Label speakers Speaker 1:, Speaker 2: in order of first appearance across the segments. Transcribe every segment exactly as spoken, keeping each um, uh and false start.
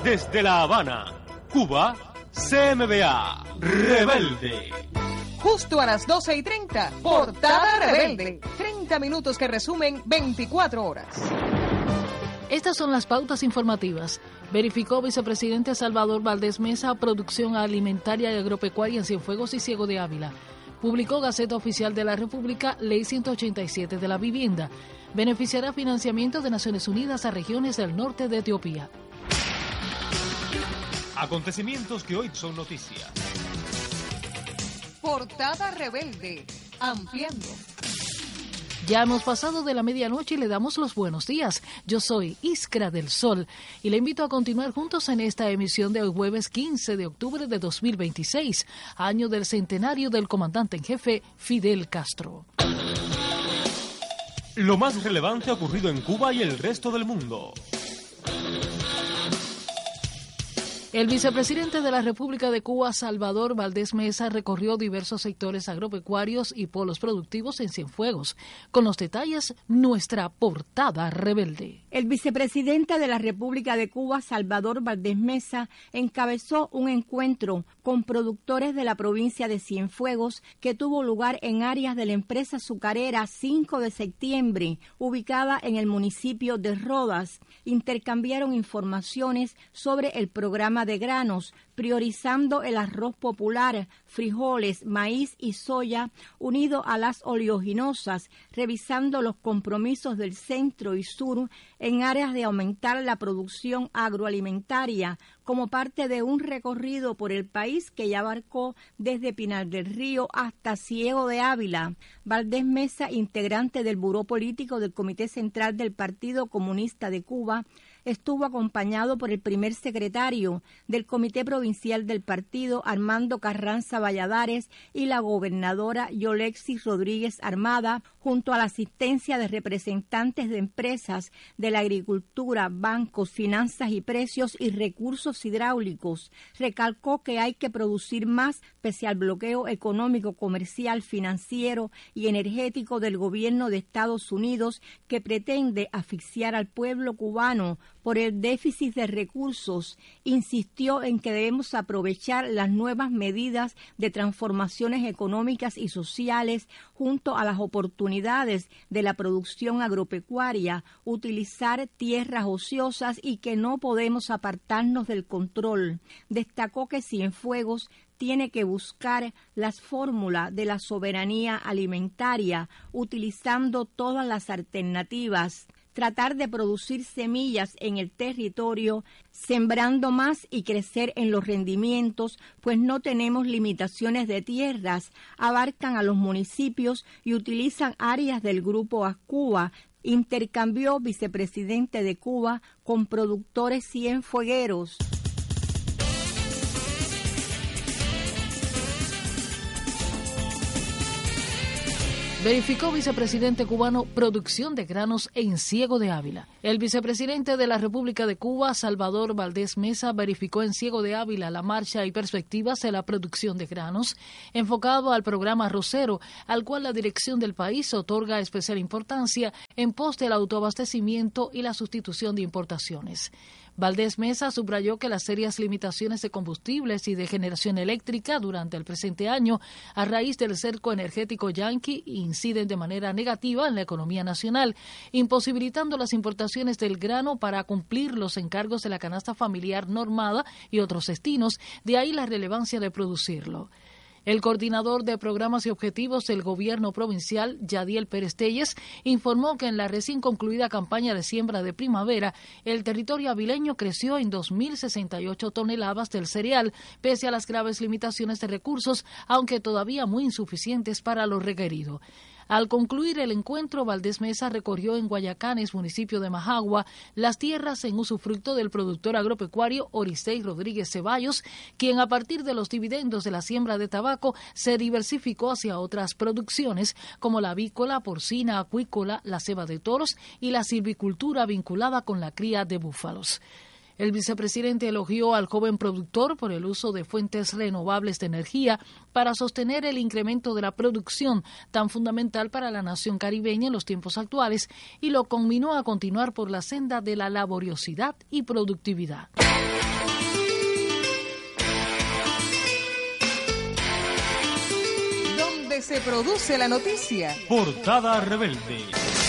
Speaker 1: Desde La Habana, Cuba, C M B A, Rebelde.
Speaker 2: Justo a las doce y treinta, Portada Rebelde. treinta minutos que resumen veinticuatro horas.
Speaker 3: Estas son las pautas informativas. Verificó vicepresidente Salvador Valdés Mesa producción alimentaria y agropecuaria en Cienfuegos y Ciego de Ávila. Publicó Gaceta Oficial de la República Ley ciento ochenta y siete de la Vivienda. Beneficiará financiamiento de Naciones Unidas a regiones del norte de Etiopía.
Speaker 1: Acontecimientos que hoy son noticia.
Speaker 2: Portada Rebelde, ampliando.
Speaker 3: Ya hemos pasado de la medianoche y le damos los buenos días. Yo soy Iskra del Sol y le invito a continuar juntos en esta emisión de hoy jueves quince de octubre de dos mil veintiséis, año del centenario del comandante en jefe Fidel Castro.
Speaker 1: Lo más relevante ocurrido en Cuba y el resto del mundo.
Speaker 3: El vicepresidente de la República de Cuba, Salvador Valdés Mesa, recorrió diversos sectores agropecuarios y polos productivos en Cienfuegos. Con los detalles, nuestra portada rebelde.
Speaker 4: El vicepresidente de la República de Cuba, Salvador Valdés Mesa, encabezó un encuentro con productores de la provincia de Cienfuegos que tuvo lugar en áreas de la empresa azucarera cinco de septiembre, ubicada en el municipio de Rodas. Intercambiaron informaciones sobre el programa de granos, priorizando el arroz popular, frijoles, maíz y soya, unido a las oleaginosas, revisando los compromisos del centro y sur en áreas de aumentar la producción agroalimentaria, como parte de un recorrido por el país que ya abarcó desde Pinar del Río hasta Ciego de Ávila. Valdés Mesa, integrante del Buró Político del Comité Central del Partido Comunista de Cuba, estuvo acompañado por el primer secretario del Comité Provincial del Partido, Armando Carranza Valladares, y la gobernadora Yolexis Rodríguez Armada, junto a la asistencia de representantes de empresas de la agricultura, bancos, finanzas y precios y recursos hidráulicos. Recalcó que hay que producir más pese al bloqueo económico, comercial, financiero y energético del gobierno de Estados Unidos, que pretende asfixiar al pueblo cubano por el déficit de recursos. Insistió en que debemos aprovechar las nuevas medidas de transformaciones económicas y sociales junto a las oportunidades de la producción agropecuaria, utilizar tierras ociosas y que no podemos apartarnos del control. Destacó que Cienfuegos tiene que buscar las fórmulas de la soberanía alimentaria, utilizando todas las alternativas. Tratar de producir semillas en el territorio, sembrando más y crecer en los rendimientos, pues no tenemos limitaciones de tierras, abarcan a los municipios y utilizan áreas del Grupo Ascuba. Intercambió vicepresidente de Cuba con productores cienfuegueros.
Speaker 3: Verificó vicepresidente cubano producción de granos en Ciego de Ávila. El vicepresidente de la República de Cuba, Salvador Valdés Mesa, verificó en Ciego de Ávila la marcha y perspectivas de la producción de granos, enfocado al programa arrocero, al cual la dirección del país otorga especial importancia en pos del autoabastecimiento y la sustitución de importaciones. Valdés Mesa subrayó que las serias limitaciones de combustibles y de generación eléctrica durante el presente año, a raíz del cerco energético yanqui, inciden de manera negativa en la economía nacional, imposibilitando las importaciones del grano para cumplir los encargos de la canasta familiar normada y otros destinos, de ahí la relevancia de producirlo. El coordinador de programas y objetivos del gobierno provincial, Yadiel Pérez Telles, informó que en la recién concluida campaña de siembra de primavera, el territorio avileño creció en dos mil sesenta y ocho toneladas del cereal, pese a las graves limitaciones de recursos, aunque todavía muy insuficientes para lo requerido. Al concluir el encuentro, Valdés Mesa recorrió en Guayacanes, municipio de Majagua, las tierras en usufructo del productor agropecuario Oristey Rodríguez Ceballos, quien a partir de los dividendos de la siembra de tabaco se diversificó hacia otras producciones como la avícola, porcina, acuícola, la ceba de toros y la silvicultura vinculada con la cría de búfalos. El vicepresidente elogió al joven productor por el uso de fuentes renovables de energía para sostener el incremento de la producción tan fundamental para la nación caribeña en los tiempos actuales y lo conminó a continuar por la senda de la laboriosidad y productividad.
Speaker 2: donde se produce la noticia.
Speaker 1: Portada Rebelde.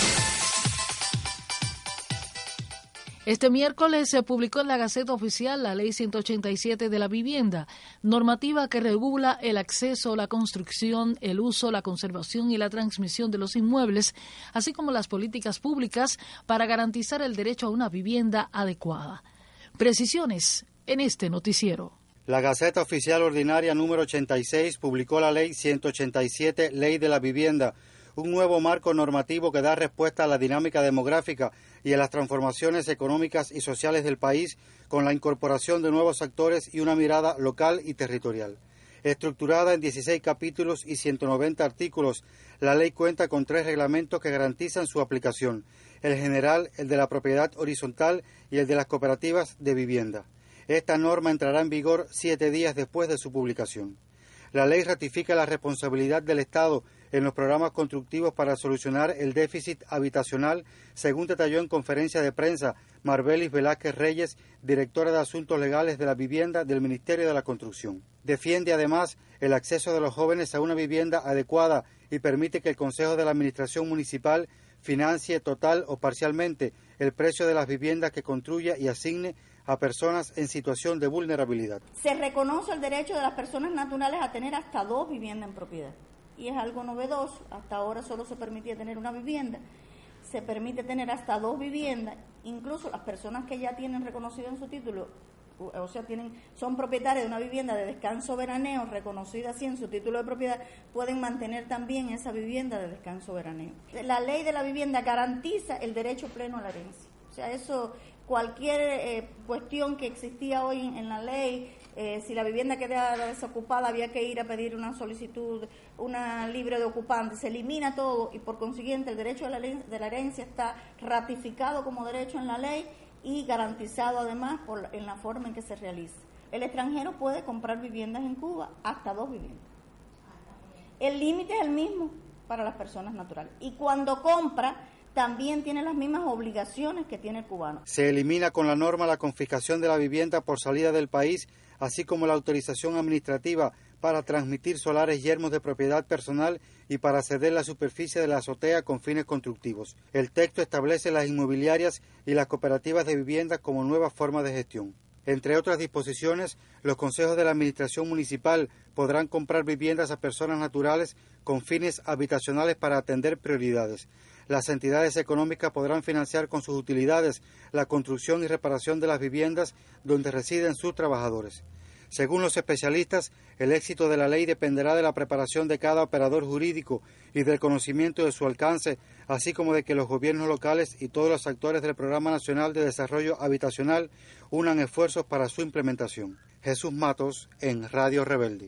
Speaker 3: Este miércoles se publicó en la Gaceta Oficial la Ley ciento ochenta y siete de la Vivienda, normativa que regula el acceso, la construcción, el uso, la conservación y la transmisión de los inmuebles, así como las políticas públicas para garantizar el derecho a una vivienda adecuada. Precisiones en este noticiero.
Speaker 5: La Gaceta Oficial Ordinaria número ochenta y seis publicó la Ley ciento ochenta y siete, Ley de la Vivienda, un nuevo marco normativo que da respuesta a la dinámica demográfica y a las transformaciones económicas y sociales del país con la incorporación de nuevos actores y una mirada local y territorial. Estructurada en dieciséis capítulos y ciento noventa artículos, la ley cuenta con tres reglamentos que garantizan su aplicación: el general, el de la propiedad horizontal y el de las cooperativas de vivienda. Esta norma entrará en vigor siete días después de su publicación. La ley ratifica la responsabilidad del Estado en los programas constructivos para solucionar el déficit habitacional, según detalló en conferencia de prensa Marbelis Velázquez Reyes, directora de Asuntos Legales de la Vivienda del Ministerio de la Construcción. Defiende además el acceso de los jóvenes a una vivienda adecuada y permite que el Consejo de la Administración Municipal financie total o parcialmente el precio de las viviendas que construya y asigne a personas en situación de vulnerabilidad.
Speaker 6: Se reconoce el derecho de las personas naturales a tener hasta dos viviendas en propiedad. Y es algo novedoso, hasta ahora solo se permitía tener una vivienda, se permite tener hasta dos viviendas, incluso las personas que ya tienen reconocido en su título, o sea, tienen son propietarias de una vivienda de descanso veraneo reconocida así en su título de propiedad, pueden mantener también esa vivienda de descanso veraneo. La ley de la vivienda garantiza el derecho pleno a la herencia, o sea, eso, cualquier eh, cuestión que existía hoy en, en la ley, Eh, si la vivienda quedaba desocupada había que ir a pedir una solicitud, una libre de ocupante, se elimina todo y por consiguiente el derecho de la, de la herencia está ratificado como derecho en la ley y garantizado además por, en la forma en que se realiza. El extranjero puede comprar viviendas en Cuba, hasta dos viviendas. El límite es el mismo para las personas naturales y cuando compra también tiene las mismas obligaciones que tiene el cubano.
Speaker 5: Se elimina con la norma la confiscación de la vivienda por salida del país, así como la autorización administrativa para transmitir solares yermos de propiedad personal y para ceder la superficie de la azotea con fines constructivos. El texto establece las inmobiliarias y las cooperativas de vivienda como nuevas formas de gestión. Entre otras disposiciones, los consejos de la administración municipal podrán comprar viviendas a personas naturales con fines habitacionales para atender prioridades. Las entidades económicas podrán financiar con sus utilidades la construcción y reparación de las viviendas donde residen sus trabajadores. Según los especialistas, el éxito de la ley dependerá de la preparación de cada operador jurídico y del conocimiento de su alcance, así como de que los gobiernos locales y todos los actores del Programa Nacional de Desarrollo Habitacional unan esfuerzos para su implementación. Jesús Matos, en Radio Rebelde.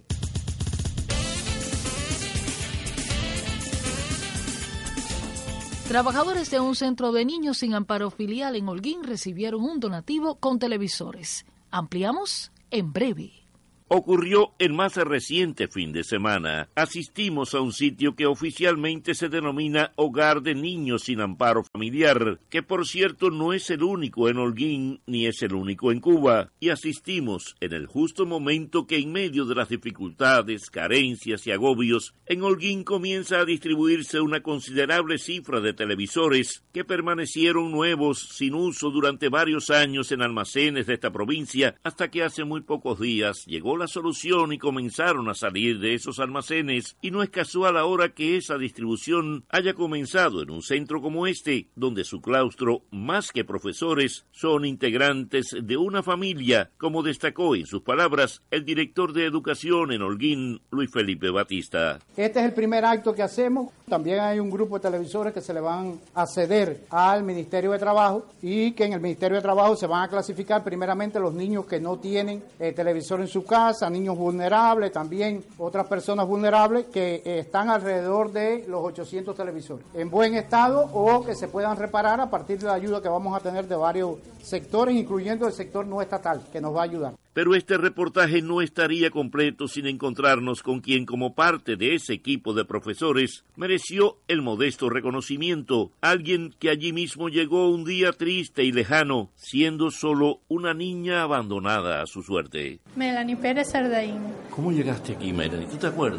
Speaker 3: Trabajadores de un centro de niños sin amparo filial en Holguín recibieron un donativo con televisores. Ampliamos en breve.
Speaker 7: Ocurrió el más reciente fin de semana. Asistimos a un sitio que oficialmente se denomina Hogar de Niños sin Amparo Familiar, que por cierto no es el único en Holguín ni es el único en Cuba, y asistimos en el justo momento que en medio de las dificultades, carencias y agobios, en Holguín comienza a distribuirse una considerable cifra de televisores que permanecieron nuevos sin uso durante varios años en almacenes de esta provincia, hasta que hace muy pocos días llegó la solución y comenzaron a salir de esos almacenes, y no es casual ahora que esa distribución haya comenzado en un centro como este, donde su claustro, más que profesores, son integrantes de una familia, como destacó en sus palabras el director de Educación en Holguín, Luis Felipe Batista.
Speaker 8: Este es el primer acto que hacemos. También hay un grupo de televisores que se le van a ceder al Ministerio de Trabajo y que en el Ministerio de Trabajo se van a clasificar primeramente los niños que no tienen eh, televisor en su casa, a niños vulnerables, también otras personas vulnerables que eh, están alrededor de los ochocientos televisores en buen estado o que se puedan reparar a partir de la ayuda que vamos a tener de varios sectores, incluyendo el sector no estatal, que nos va a ayudar.
Speaker 7: Pero este reportaje no estaría completo sin encontrarnos con quien, como parte de ese equipo de profesores, mereció el modesto reconocimiento, alguien que allí mismo llegó un día triste y lejano, siendo solo una niña abandonada a su suerte.
Speaker 9: Melanie Pérez Sardaín.
Speaker 7: ¿Cómo llegaste aquí, Melanie? ¿Tú te acuerdas?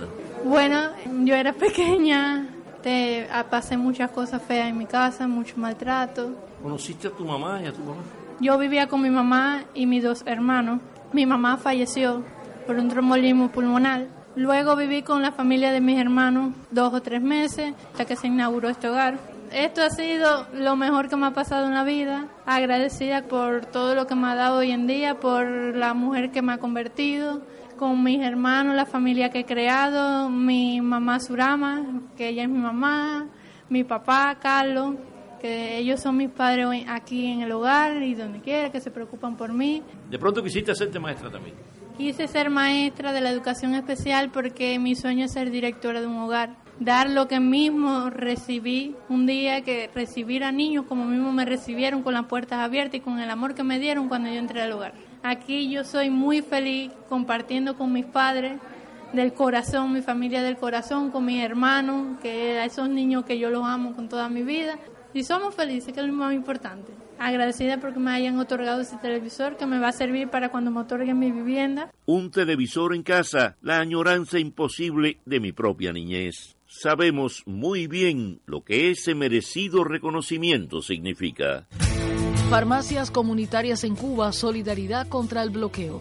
Speaker 9: Bueno, yo era pequeña, te, pasé muchas cosas feas en mi casa, mucho maltrato.
Speaker 7: ¿Conociste a tu mamá y a tu papá?
Speaker 9: Yo vivía con mi mamá y mis dos hermanos. Mi mamá falleció por un trombolismo pulmonar. Luego viví con la familia de mis hermanos dos o tres meses hasta que se inauguró este hogar. Esto ha sido lo mejor que me ha pasado en la vida. Agradecida por todo lo que me ha dado hoy en día, por la mujer que me ha convertido, con mis hermanos, la familia que he creado, mi mamá Surama, que ella es mi mamá, mi papá Carlos, que ellos son mis padres aquí en el hogar y donde quiera, que se preocupan por mí.
Speaker 7: De pronto quisiste hacerte maestra también.
Speaker 9: Quise ser maestra de la educación especial porque mi sueño es ser directora de un hogar. Dar lo que mismo recibí un día, que recibir a niños como mismo me recibieron, con las puertas abiertas y con el amor que me dieron cuando yo entré al hogar. Aquí yo soy muy feliz compartiendo con mis padres del corazón, mi familia del corazón, con mis hermanos, que a esos niños que yo los amo con toda mi vida. Y somos felices, que es lo más importante. Agradecida porque me hayan otorgado ese televisor que me va a servir para cuando me otorguen mi vivienda.
Speaker 7: Un televisor en casa, la añoranza imposible de mi propia niñez. Sabemos muy bien lo que ese merecido reconocimiento significa.
Speaker 3: Farmacias comunitarias en Cuba, solidaridad contra el bloqueo.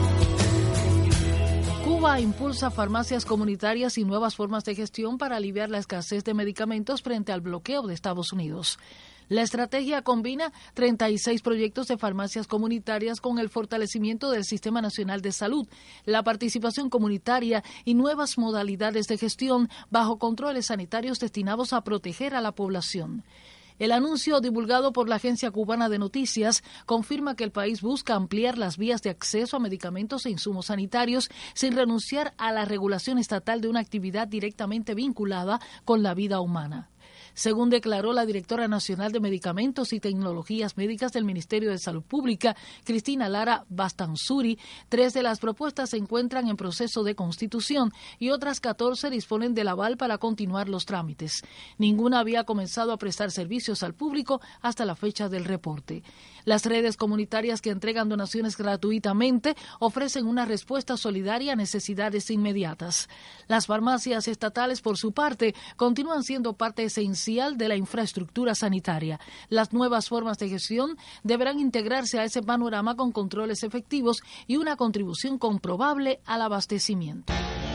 Speaker 3: Cuba impulsa farmacias comunitarias y nuevas formas de gestión para aliviar la escasez de medicamentos frente al bloqueo de Estados Unidos. La estrategia combina treinta y seis proyectos de farmacias comunitarias con el fortalecimiento del Sistema Nacional de Salud, la participación comunitaria y nuevas modalidades de gestión bajo controles sanitarios destinados a proteger a la población. El anuncio divulgado por la Agencia Cubana de Noticias confirma que el país busca ampliar las vías de acceso a medicamentos e insumos sanitarios sin renunciar a la regulación estatal de una actividad directamente vinculada con la vida humana. Según declaró la directora nacional de Medicamentos y Tecnologías Médicas del Ministerio de Salud Pública, Cristina Lara Bastanzuri, tres de las propuestas se encuentran en proceso de constitución y otras catorce disponen del aval para continuar los trámites. Ninguna había comenzado a prestar servicios al público hasta la fecha del reporte. Las redes comunitarias que entregan donaciones gratuitamente ofrecen una respuesta solidaria a necesidades inmediatas. Las farmacias estatales, por su parte, continúan siendo parte esencial de la infraestructura sanitaria. Las nuevas formas de gestión deberán integrarse a ese panorama con controles efectivos y una contribución comprobable al abastecimiento.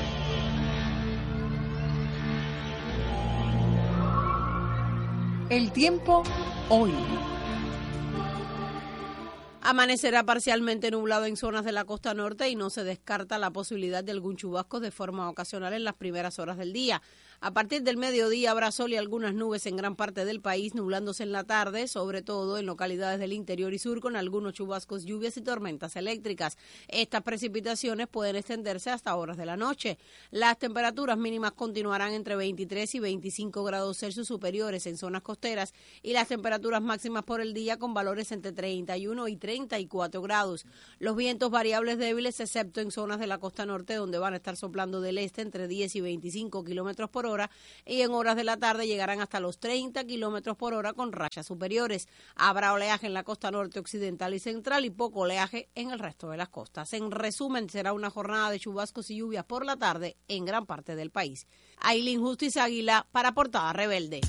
Speaker 2: El tiempo hoy.
Speaker 10: Amanecerá parcialmente nublado en zonas de la costa norte y no se descarta la posibilidad de algún chubasco de forma ocasional en las primeras horas del día. A partir del mediodía habrá sol y algunas nubes en gran parte del país, nublándose en la tarde, sobre todo en localidades del interior y sur, con algunos chubascos, lluvias y tormentas eléctricas. Estas precipitaciones pueden extenderse hasta horas de la noche. Las temperaturas mínimas continuarán entre veintitrés y veinticinco grados Celsius superiores en zonas costeras y las temperaturas máximas por el día con valores entre treinta y uno y treinta y cuatro grados. Los vientos variables débiles, excepto en zonas de la costa norte, donde van a estar soplando del este entre diez y veinticinco kilómetros por hora, y en horas de la tarde llegarán hasta los treinta kilómetros por hora con rachas superiores. Habrá oleaje en la costa norte, occidental y central y poco oleaje en el resto de las costas. En resumen, será una jornada de chubascos y lluvias por la tarde en gran parte del país. Ailín Justiz Águila para Portada Rebelde.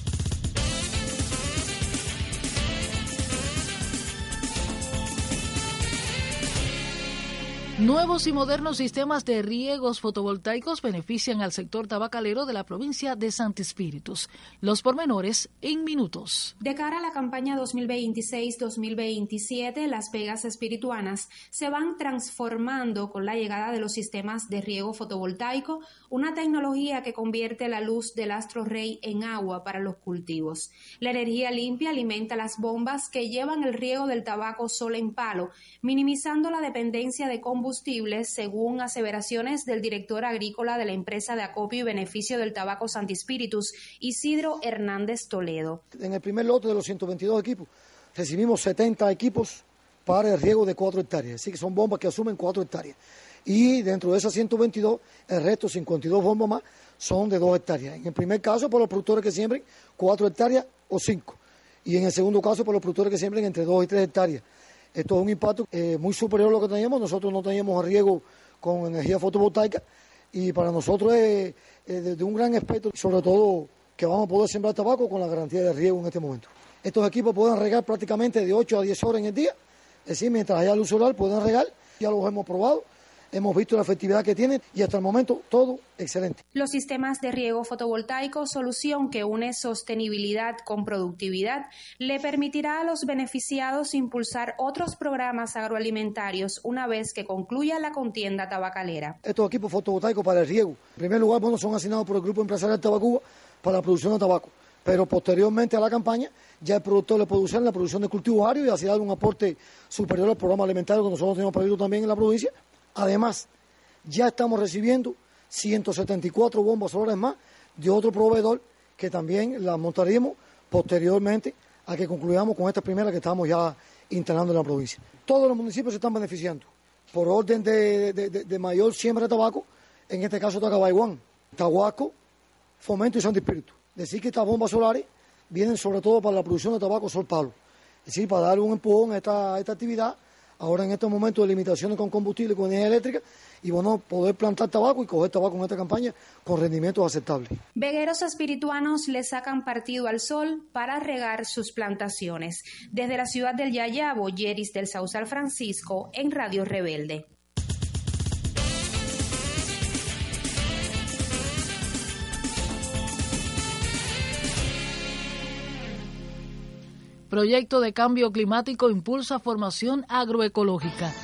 Speaker 3: Nuevos y modernos sistemas de riegos fotovoltaicos benefician al sector tabacalero de la provincia de Santi Espíritus. Los pormenores en minutos.
Speaker 11: De cara a la campaña dos mil veintiséis dos mil veintisiete, las vegas espirituanas se van transformando con la llegada de los sistemas de riego fotovoltaico, una tecnología que convierte la luz del astro rey en agua para los cultivos. La energía limpia alimenta las bombas que llevan el riego del tabaco sol en palo, minimizando la dependencia de combustibles, según aseveraciones del director agrícola de la empresa de acopio y beneficio del tabaco Santi Espíritus, Isidro Hernández Toledo.
Speaker 12: En el primer lote de los ciento veintidós equipos recibimos setenta equipos para el riego de cuatro hectáreas, así que son bombas que asumen cuatro hectáreas. Y dentro de esas ciento veintidós, el resto, cincuenta y dos bombas más, son de dos hectáreas. En el primer caso, por los productores que siembren cuatro hectáreas o cinco. Y en el segundo caso, por los productores que siembren entre dos y tres hectáreas. Esto es un impacto eh, muy superior a lo que teníamos. Nosotros no teníamos riego con energía fotovoltaica y para nosotros es, es de, de un gran espectro, sobre todo que vamos a poder sembrar tabaco con la garantía de riego en este momento. Estos equipos pueden regar prácticamente de ocho a diez horas en el día, es decir, mientras haya luz solar pueden regar, ya los hemos probado. Hemos visto la efectividad que tienen y hasta el momento todo excelente.
Speaker 11: Los sistemas de riego fotovoltaico, solución que une sostenibilidad con productividad, le permitirá a los beneficiados impulsar otros programas agroalimentarios una vez que concluya la contienda tabacalera.
Speaker 12: Estos equipos fotovoltaicos para el riego, en primer lugar, bueno, son asignados por el Grupo Empresarial Tabacuba para la producción de tabaco, pero posteriormente a la campaña ya el productor le produce en la producción de cultivos arios y así dar un aporte superior al programa alimentario que nosotros tenemos previsto también en la provincia. Además, ya estamos recibiendo ciento setenta y cuatro bombas solares más de otro proveedor que también las montaríamos posteriormente a que concluyamos con esta primera que estamos ya instalando en la provincia. Todos los municipios se están beneficiando por orden de, de, de, de mayor siembra de tabaco, en este caso Tacabaiguán, Tahuasco, Fomento y Santo Espíritu. Decir que estas bombas solares vienen sobre todo para la producción de tabaco sol palo, es decir, para dar un empujón a esta, a esta actividad. Ahora en estos momentos de limitaciones con combustible, con energía eléctrica, y bueno, poder plantar tabaco y coger tabaco en esta campaña con rendimientos aceptables.
Speaker 11: Vegueros espirituanos le sacan partido al sol para regar sus plantaciones. Desde la ciudad del Yayabo, Yeris del Sausal Francisco, en Radio Rebelde.
Speaker 3: Proyecto de cambio climático impulsa formación agroecológica.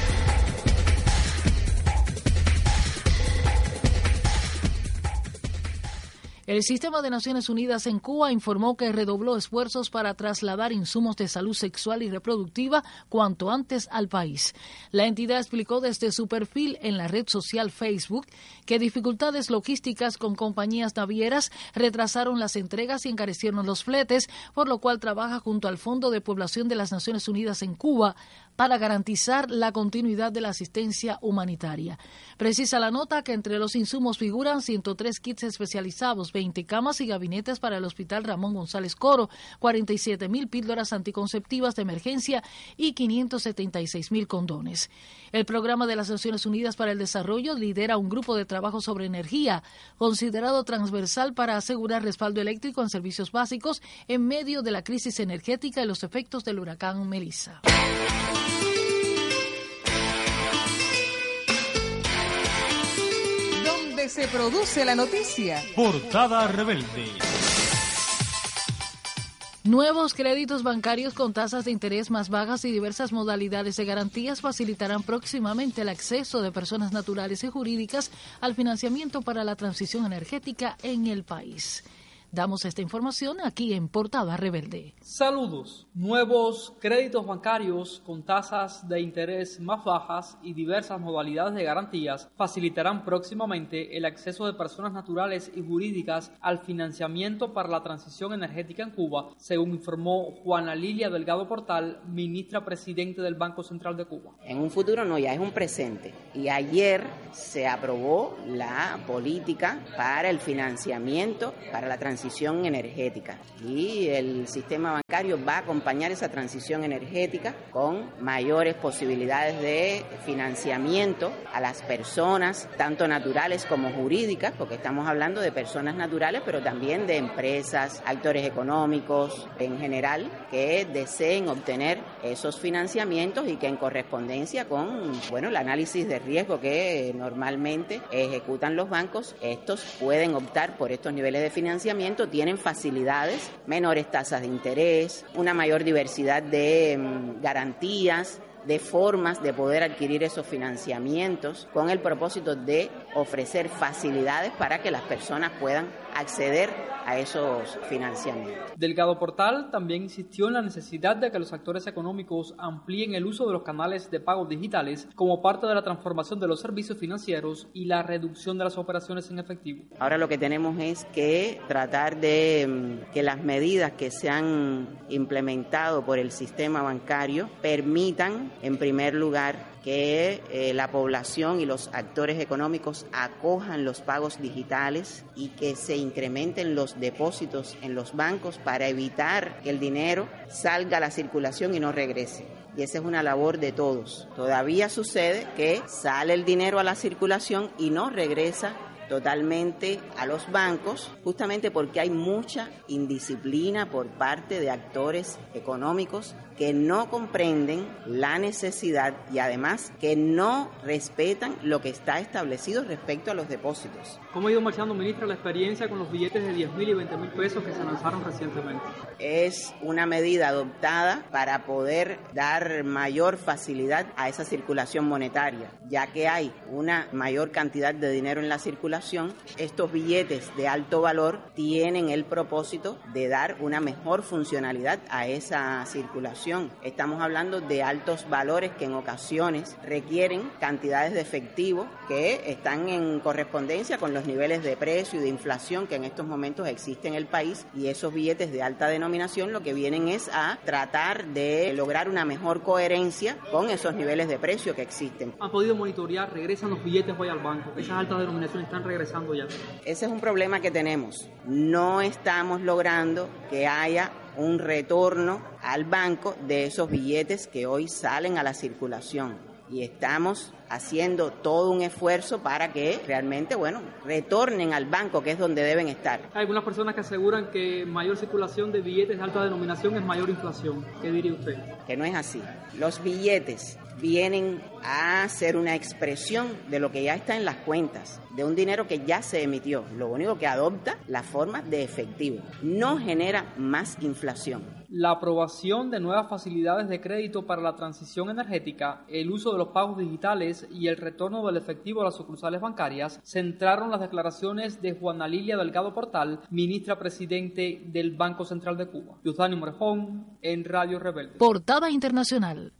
Speaker 3: El Sistema de Naciones Unidas en Cuba informó que redobló esfuerzos para trasladar insumos de salud sexual y reproductiva cuanto antes al país. La entidad explicó desde su perfil en la red social Facebook que dificultades logísticas con compañías navieras retrasaron las entregas y encarecieron los fletes, por lo cual trabaja junto al Fondo de Población de las Naciones Unidas en Cuba para garantizar la continuidad de la asistencia humanitaria. Precisa la nota que entre los insumos figuran ciento tres kits especializados, veinte camas y gabinetes para el Hospital Ramón González Coro, cuarenta y siete mil píldoras anticonceptivas de emergencia y quinientos setenta y seis mil condones. El Programa de las Naciones Unidas para el Desarrollo lidera un grupo de trabajo sobre energía, considerado transversal para asegurar respaldo eléctrico en servicios básicos en medio de la crisis energética y los efectos del huracán Melissa.
Speaker 2: Donde se produce la noticia.
Speaker 1: Portada Rebelde.
Speaker 3: Nuevos créditos bancarios con tasas de interés más bajas y diversas modalidades de garantías facilitarán próximamente el acceso de personas naturales y jurídicas al financiamiento para la transición energética en el país. Damos esta información aquí en Portada Rebelde.
Speaker 13: Saludos. Nuevos créditos bancarios con tasas de interés más bajas y diversas modalidades de garantías facilitarán próximamente el acceso de personas naturales y jurídicas al financiamiento para la transición energética en Cuba, según informó Juana Lilia Delgado Portal, ministra presidente del Banco Central de Cuba.
Speaker 14: En un futuro no, ya es un presente. Y ayer se aprobó la política para el financiamiento para la transición transición energética y el sistema bancario va a acompañar esa transición energética con mayores posibilidades de financiamiento a las personas, tanto naturales como jurídicas, porque estamos hablando de personas naturales, pero también de empresas, actores económicos en general que deseen obtener esos financiamientos y que en correspondencia con, bueno, el análisis de riesgo que normalmente ejecutan los bancos, estos pueden optar por estos niveles de financiamiento, tienen facilidades, menores tasas de interés, una mayor diversidad de um, garantías, de formas de poder adquirir esos financiamientos con el propósito de ofrecer facilidades para que las personas puedan acceder a esos financiamientos.
Speaker 13: Delgado Portal también insistió en la necesidad de que los actores económicos amplíen el uso de los canales de pago digitales como parte de la transformación de los servicios financieros y la reducción de las operaciones en efectivo.
Speaker 14: Ahora lo que tenemos es que tratar de que las medidas que se han implementado por el sistema bancario permitan, en primer lugar, que eh, la población y los actores económicos acojan los pagos digitales y que se incrementen los depósitos en los bancos para evitar que el dinero salga a la circulación y no regrese. y esa es una labor de todos. Todavía sucede que sale el dinero a la circulación y no regresa totalmente a los bancos, justamente porque hay mucha indisciplina por parte de actores económicos que no comprenden la necesidad y además que no respetan lo que está establecido respecto a los depósitos.
Speaker 13: ¿Cómo ha ido marchando, ministra, la experiencia con los billetes de diez mil y veinte mil pesos que se lanzaron recientemente?
Speaker 14: Es una medida adoptada para poder dar mayor facilidad a esa circulación monetaria, ya que hay una mayor cantidad de dinero en la circulación. Estos billetes de alto valor tienen el propósito de dar una mejor funcionalidad a esa circulación. Estamos hablando de altos valores que en ocasiones requieren cantidades de efectivo que están en correspondencia con los niveles de precio y de inflación que en estos momentos existen en el país, y esos billetes de alta denominación lo que vienen es a tratar de lograr una mejor coherencia con esos niveles de precio que existen.
Speaker 13: ¿Han podido monitorear? ¿Regresan los billetes hoy al banco? ¿Esas altas denominaciones están regresando ya?
Speaker 14: Ese es un problema que tenemos. No estamos logrando que haya un retorno al banco de esos billetes que hoy salen a la circulación, y estamos haciendo todo un esfuerzo para que realmente, bueno, retornen al banco, que es donde deben estar.
Speaker 13: Hay algunas personas que aseguran que mayor circulación de billetes de alta denominación es mayor inflación. ¿Qué diría usted?
Speaker 14: Que no es así. Los billetes vienen a ser una expresión de lo que ya está en las cuentas, de un dinero que ya se emitió. Lo único que adopta la forma de efectivo. No genera más inflación.
Speaker 13: La aprobación de nuevas facilidades de crédito para la transición energética, el uso de los pagos digitales y el retorno del efectivo a las sucursales bancarias centraron las declaraciones de Juana Lilia Delgado Portal, ministra presidente del Banco Central de Cuba. Yusdani Morejón, en Radio Rebelde.
Speaker 3: Portada internacional.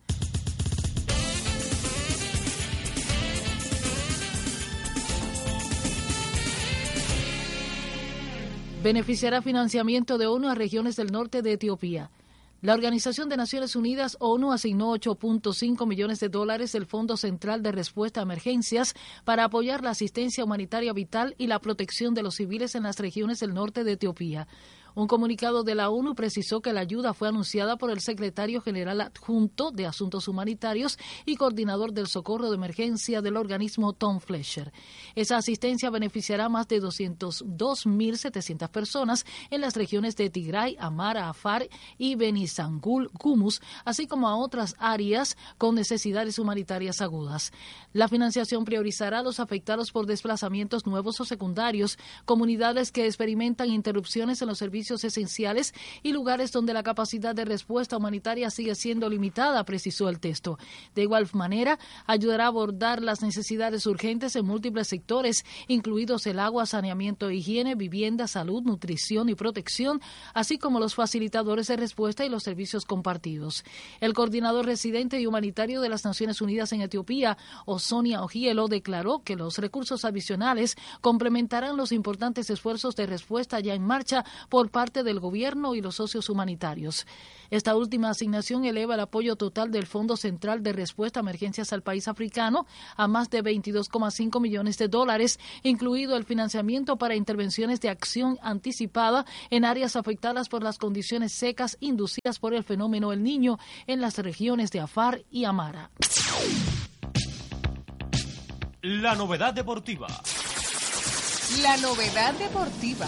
Speaker 3: Beneficiará financiamiento de ONU a regiones del norte de Etiopía. La Organización de Naciones Unidas, ONU, asignó ocho punto cinco millones de dólares del Fondo Central de Respuesta a Emergencias para apoyar la asistencia humanitaria vital y la protección de los civiles en las regiones del norte de Etiopía. Un comunicado de la ONU precisó que la ayuda fue anunciada por el secretario general adjunto de Asuntos Humanitarios y coordinador del socorro de emergencia del organismo, Tom Fletcher. Esa asistencia beneficiará a más de doscientas dos mil setecientas personas en las regiones de Tigray, Amara, Afar y Benishangul Gumuz, así como a otras áreas con necesidades humanitarias agudas. La financiación priorizará a los afectados por desplazamientos nuevos o secundarios, comunidades que experimentan interrupciones en los servicios esenciales y lugares donde la capacidad de respuesta humanitaria sigue siendo limitada, precisó el texto. De igual manera, ayudará a abordar las necesidades urgentes en múltiples sectores, incluidos el agua, saneamiento, higiene, vivienda, salud, nutrición y protección, así como los facilitadores de respuesta y los servicios compartidos. El coordinador residente y humanitario de las Naciones Unidas en Etiopía, Osonia Ogielo, declaró que los recursos adicionales complementarán los importantes esfuerzos de respuesta ya en marcha por parte del gobierno y los socios humanitarios. Esta última asignación eleva el apoyo total del Fondo Central de Respuesta a Emergencias al país africano a más de veintidós coma cinco millones de dólares, incluido el financiamiento para intervenciones de acción anticipada en áreas afectadas por las condiciones secas inducidas por el fenómeno El Niño en las regiones de Afar y Amara.
Speaker 1: La novedad deportiva.
Speaker 2: La novedad deportiva.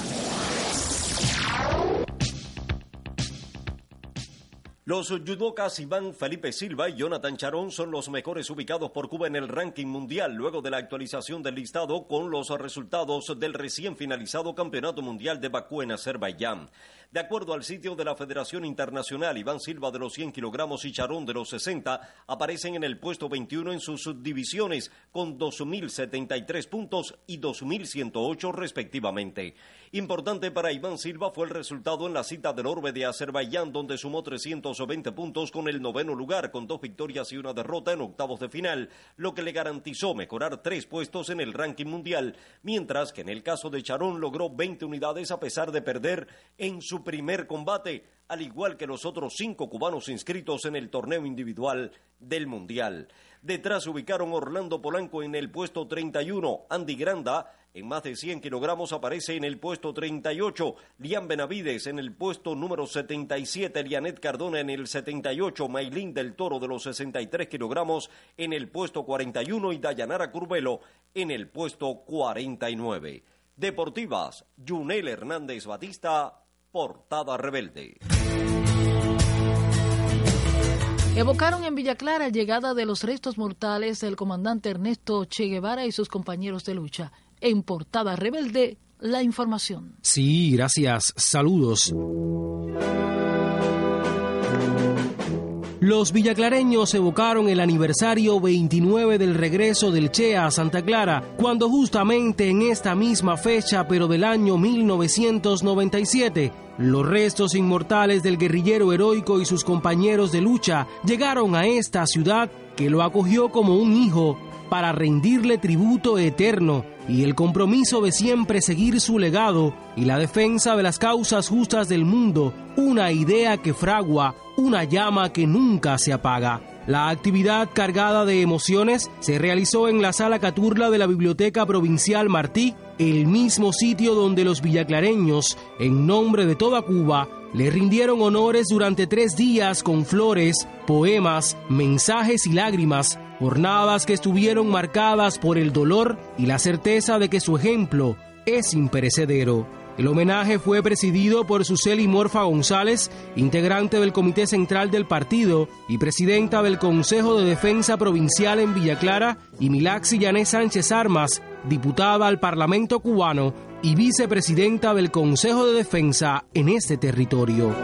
Speaker 15: Los judocas Iván Felipe Silva y Jonathan Charón son los mejores ubicados por Cuba en el ranking mundial luego de la actualización del listado con los resultados del recién finalizado Campeonato Mundial de Bakú en Azerbaiyán. De acuerdo al sitio de la Federación Internacional, Iván Silva de los cien kilogramos y Charón de los sesenta aparecen en el puesto veintiuno en sus subdivisiones con dos mil setenta y tres puntos y dos mil ciento ocho respectivamente. Importante para Iván Silva fue el resultado en la cita del Orbe de Azerbaiyán, donde sumó trescientos veinte puntos con el noveno lugar, con dos victorias y una derrota en octavos de final, lo que le garantizó mejorar tres puestos en el ranking mundial, mientras que en el caso de Charón logró veinte unidades a pesar de perder en su primer combate al igual que los otros cinco cubanos inscritos en el torneo individual del Mundial. Detrás se ubicaron Orlando Polanco en el puesto treinta y uno, Andy Granda en más de cien kilogramos aparece en el puesto treinta y ocho, Lian Benavides en el puesto número setenta y siete, Lianet Cardona en el setenta y ocho, Maylin del Toro de los sesenta y tres kilogramos en el puesto cuarenta y uno y Dayanara Curvelo en el puesto cuarenta y nueve. Deportivas, Yunel Hernández Batista, Portada Rebelde.
Speaker 3: Evocaron en Villa Clara llegada de los restos mortales del comandante Ernesto Che Guevara y sus compañeros de lucha. En Portada Rebelde, la información.
Speaker 16: Sí, gracias. Saludos. Los villaclareños evocaron el aniversario veintinueve del regreso del Che a Santa Clara, cuando justamente en esta misma fecha, pero del año mil novecientos noventa y siete, los restos inmortales del guerrillero heroico y sus compañeros de lucha llegaron a esta ciudad que lo acogió como un hijo para rendirle tributo eterno y el compromiso de siempre seguir su legado y la defensa de las causas justas del mundo, una idea que fragua, una llama que nunca se apaga. La actividad cargada de emociones se realizó en la Sala Caturla de la Biblioteca Provincial Martí, el mismo sitio donde los villaclareños, en nombre de toda Cuba, le rindieron honores durante tres días con flores, poemas, mensajes y lágrimas, jornadas que estuvieron marcadas por el dolor y la certeza de que su ejemplo es imperecedero. El homenaje fue presidido por Suseli Morfa González, integrante del Comité Central del Partido y presidenta del Consejo de Defensa Provincial en Villa Clara, y Milaxi Yané Sánchez Armas, diputada al Parlamento cubano y vicepresidenta del Consejo de Defensa en este territorio.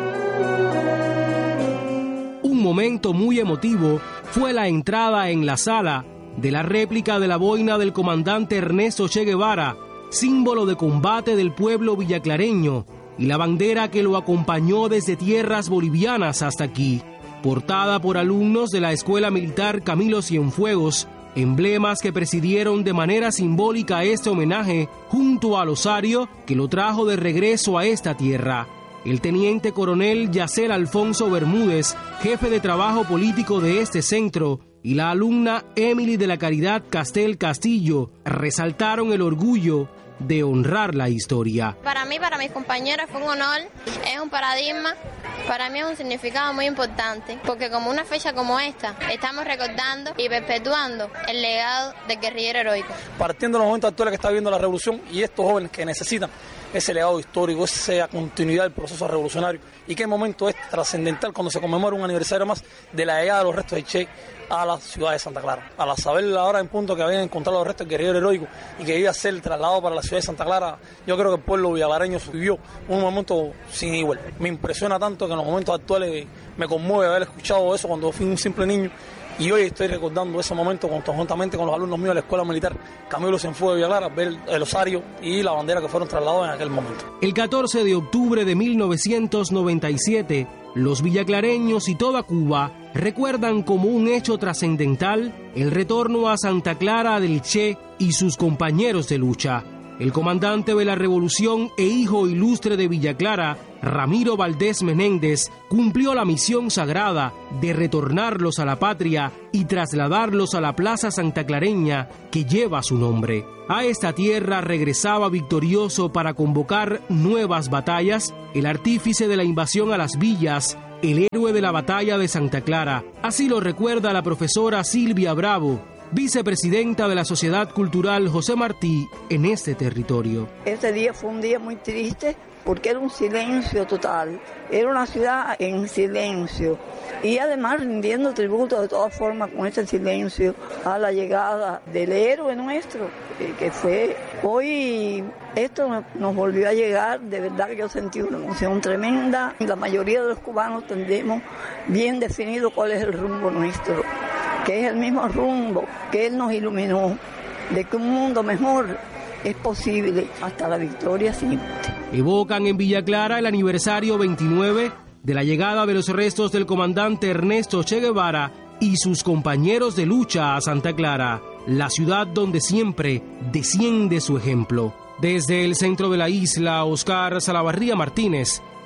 Speaker 16: Un momento muy emotivo fue la entrada en la sala de la réplica de la boina del comandante Ernesto Che Guevara, símbolo de combate del pueblo villaclareño, y la bandera que lo acompañó desde tierras bolivianas hasta aquí, portada por alumnos de la Escuela Militar Camilo Cienfuegos, emblemas que presidieron de manera simbólica este homenaje junto al osario que lo trajo de regreso a esta tierra. El teniente coronel Yacel Alfonso Bermúdez, jefe de trabajo político de este centro, y la alumna Emily de la Caridad Castel Castillo resaltaron el orgullo de honrar la historia.
Speaker 17: Para mí, para mis compañeros fue un honor, es un paradigma, para mí es un significado muy importante, porque como una fecha como esta, estamos recordando y perpetuando el legado del guerrillero heroico.
Speaker 18: Partiendo de los momentos actuales que está viviendo la revolución y estos jóvenes que necesitan ese legado histórico, esa continuidad del proceso revolucionario, y qué momento es trascendental cuando se conmemora un aniversario más de la llegada de los restos de Che a la ciudad de Santa Clara. Al saber la hora en punto que habían encontrado los restos del guerrillero heroico y que iba a ser trasladado para la ciudad de Santa Clara, yo creo que el pueblo villaclareño vivió un momento sin igual. Me impresiona tanto que en los momentos actuales me conmueve haber escuchado eso cuando fui un simple niño, y hoy estoy recordando ese momento conjuntamente con los alumnos míos de la Escuela Militar Camilo Cienfuegos de Villa Clara, ver el osario y la bandera que fueron trasladados en aquel momento.
Speaker 16: El catorce de octubre de mil novecientos noventa y siete, los villaclareños y toda Cuba recuerdan como un hecho trascendental el retorno a Santa Clara del Che y sus compañeros de lucha. El comandante de la revolución e hijo ilustre de Villa Clara, Ramiro Valdés Menéndez, cumplió la misión sagrada de retornarlos a la patria y trasladarlos a la Plaza Santaclareña que lleva su nombre. A esta tierra regresaba victorioso para convocar nuevas batallas el artífice de la invasión a las villas, el héroe de la batalla de Santa Clara. Así lo recuerda la profesora Silvia Bravo, vicepresidenta de la Sociedad Cultural José Martí en este territorio.
Speaker 19: Este día fue un día muy triste porque era un silencio total, era una ciudad en silencio y además rindiendo tributo de todas formas con este silencio a la llegada del héroe nuestro, que fue hoy. Esto nos volvió a llegar, de verdad que yo sentí una emoción tremenda. La mayoría de los cubanos tendremos bien definido cuál es el rumbo nuestro, que es el mismo rumbo que él nos iluminó, de que un mundo mejor es posible hasta la victoria siempre.
Speaker 16: Evocan en Villa Clara el aniversario veintinueve de la llegada de los restos del comandante Ernesto Che Guevara y sus compañeros de lucha a Santa Clara, la ciudad donde siempre desciende su ejemplo. Desde el centro de la isla, Oscar Salavarría Martínez,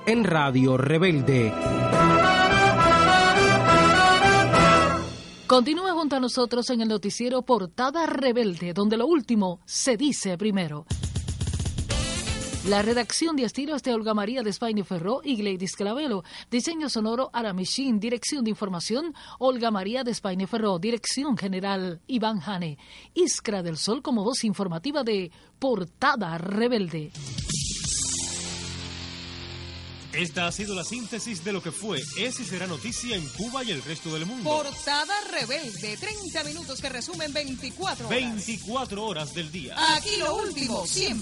Speaker 16: en Radio Rebelde.
Speaker 3: Continúe junto a nosotros en el noticiero Portada Rebelde, donde lo último se dice primero. La redacción de estilo es de Olga María de España Ferró y Gladys Clavelo. Diseño sonoro Aramichin. Dirección de información Olga María de España Ferró. Dirección general Iván Jane. Iskra del Sol como voz informativa de Portada Rebelde.
Speaker 1: Esta ha sido la síntesis de lo que fue, es y será noticia en Cuba y el resto del mundo.
Speaker 2: Portada Rebelde, treinta minutos que resumen veinticuatro horas.
Speaker 1: veinticuatro horas del día.
Speaker 2: Aquí lo último, siempre.